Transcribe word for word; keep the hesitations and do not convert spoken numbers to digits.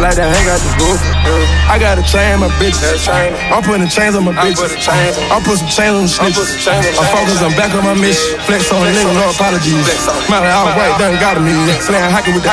like that, hang out the roof. I got a chain, my bitch. I'm putting chains on my bitch. I'm putting some chains on the snitches. I'm focused, I'm back on my mission. Flex on a nigga, no apologies. Smiley all right, done got me. Slaying hockey with the